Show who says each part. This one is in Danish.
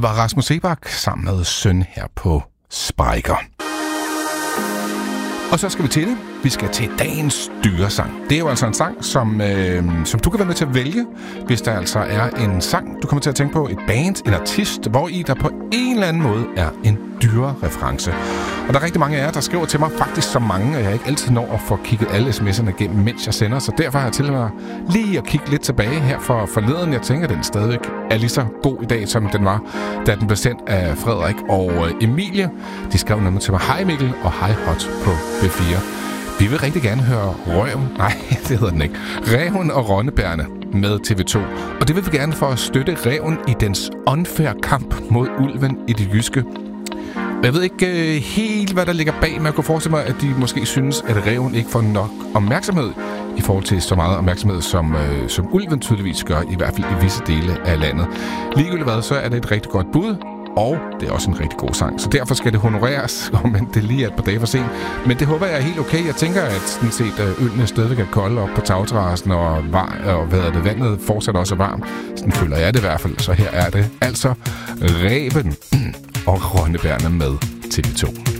Speaker 1: Det var Rasmus Seebach sammen med Søn her på Sprækker. Og så skal vi til det. Vi skal til dagens dyresang. Det er jo altså en sang, som du kan være med til at vælge, hvis der altså er en sang, du kommer til at tænke på, et band, en artist, hvor i der på en eller anden måde er en dyrereference. Og der er rigtig mange af jer, der skriver til mig, faktisk så mange, at jeg ikke altid når at få kigget alle sms'erne igennem, mens jeg sender. Så derfor har jeg til mig lige at kigge lidt tilbage her for forleden. Jeg tænker, at den stadigvæk er lige så god i dag, som den var, da den blev sendt af Frederik og Emilie. De skrev nemlig til mig, hej Mikkel og hej Hot på B4. Vi vil rigtig gerne høre det hedder den ikke. Ræven og Rønnebærrene med TV2. Og det vil vi gerne for at støtte ræven i dens unfair kamp mod ulven i det jyske. Jeg ved ikke helt, hvad der ligger bag, men jeg kunne forestille mig, at de måske synes, at ræven ikke får nok opmærksomhed i forhold til så meget opmærksomhed, som ulven tydeligvis gør, i hvert fald i visse dele af landet. Ligegyldigt hvad, så er det et rigtig godt bud. Og det er også en rigtig god sang. Så derfor skal det honoreres, men det lige er et par dage for sent. Men det håber jeg er helt okay. Jeg tænker, at sådan set, ølene stadigvæk er kolde op på tagterrassen, og vandet fortsat også er varmt. Sådan føler jeg det i hvert fald. Så her er det altså Ræven og Rønnebærrene med TV2.